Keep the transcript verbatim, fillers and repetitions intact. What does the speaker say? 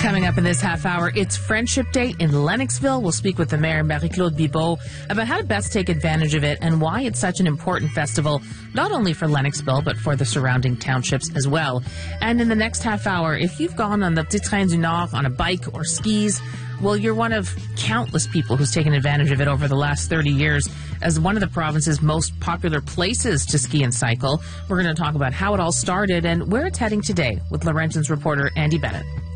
Coming up in this half hour, it's Friendship Day in Lennoxville. We'll speak with the mayor, Marie-Claude Bibeau, about how to best take advantage of it and why it's such an important festival, not only for Lennoxville, but for the surrounding townships as well. And in the next half hour, if you've gone on the Petit Train du Nord on a bike or skis, well, you're one of countless people who's taken advantage of it over the last thirty years as one of the province's most popular places to ski and cycle. We're going to talk about how it all started and where it's heading today with Laurentian's reporter Andy Bennett.